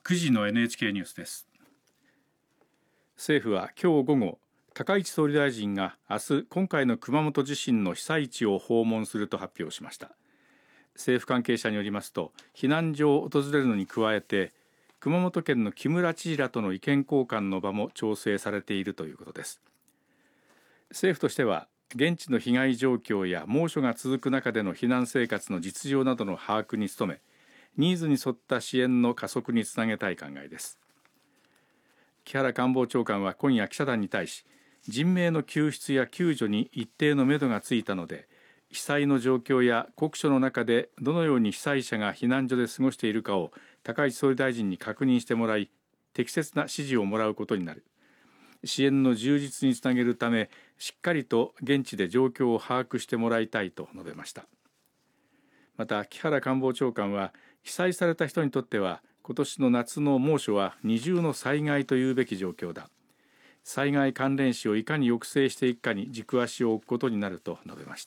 9時の NHK ニュースです。 政府は今日午後、高市総理大臣が明日今回の熊本地震の被災地を訪問すると発表しました。政府関係者によりますと、避難所を訪れるのに加えて熊本県の木村知事らとの意見交換の場も調整されているということです。政府としては現地の被害状況や猛暑が続く中での避難生活の実情などの把握に努め、ニーズに沿った支援の加速につなげたい考えです。木原官房長官は今夜記者団に対し、人命の救出や救助に一定の目処がついたので、被災の状況や酷暑の中でどのように被災者が避難所で過ごしているかを高市総理大臣に確認してもらい、適切な指示をもらうことになる。支援の充実につなげるため、しっかりと現地で状況を把握してもらいたいと述べました。また木原官房長官は、被災された人にとっては今年の夏の猛暑は二重の災害というべき状況だ。災害関連死をいかに抑制していくかに軸足を置くことになると述べました。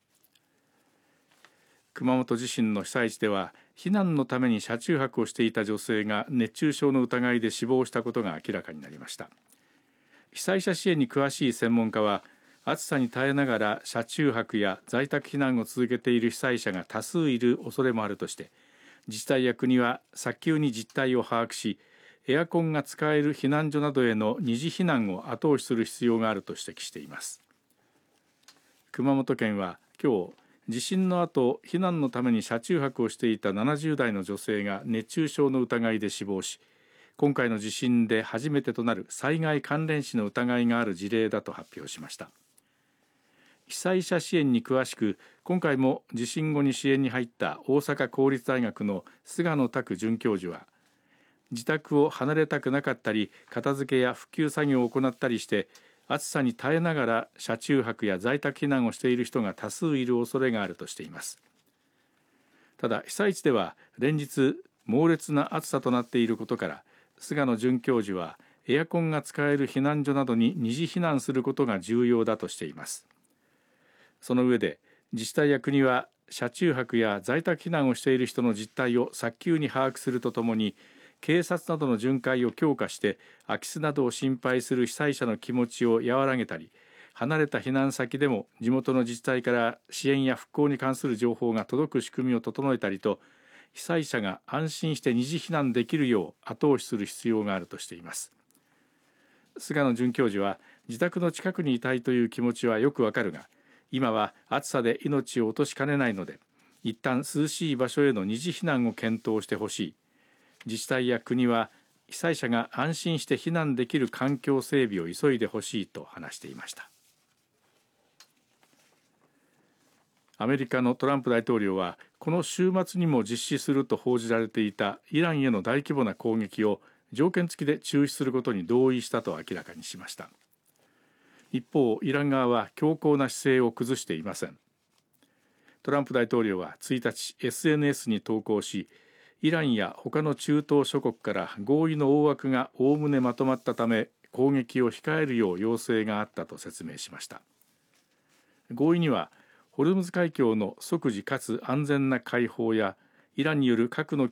熊本地震の被災地では、避難のために車中泊をしていた女性が熱中症の疑いで死亡したことが明らかになりました。被災者支援に詳しい専門家は、暑さに耐えながら車中泊や在宅避難を続けている被災者が多数いる恐れもあるとして、自治体や国は早急に実態を把握し、エアコンが使える避難所などへの二次避難を後押しする必要があると指摘しています。熊本県は今日、地震の後避難のために車中泊をしていた70代の女性が熱中症の疑いで死亡し、今回の地震で初めてとなる災害関連死の疑いがある事例だと発表しました。被災者支援に詳しく、今回も地震後に支援に入った大阪公立大学の菅野拓准教授は、自宅を離れたくなかったり、片付けや復旧作業を行ったりして暑さに耐えながら車中泊や在宅避難をしている人が多数いる恐れがあるとしています。ただ被災地では連日猛烈な暑さとなっていることから、菅野准教授はエアコンが使える避難所などに二次避難することが重要だとしています。その上で、自治体や国は車中泊や在宅避難をしている人の実態を早急に把握するとともに、警察などの巡回を強化して空き巣などを心配する被災者の気持ちを和らげたり、離れた避難先でも地元の自治体から支援や復興に関する情報が届く仕組みを整えたりと、被災者が安心して二次避難できるよう後押しする必要があるとしています。菅野准教授は、自宅の近くにいたいという気持ちはよくわかるが、今は暑さで命を落としかねないので、一旦涼しい場所への二次避難を検討してほしい。自治体や国は被災者が安心して避難できる環境整備を急いでほしいと話していました。アメリカのトランプ大統領は、この週末にも実施すると報じられていたイランへの大規模な攻撃を条件付きで中止することに同意したと明らかにしました。一方、イラン側は強硬な姿勢を崩していません。トランプ大統領は1日 SNS に投稿し、イランや他の中東諸国から合意の大枠がおおむねまとまったため、攻撃を控えるよう要請があったと説明しました。合意には、ホルムズ海峡の即時かつ安全な開放やイランによる核の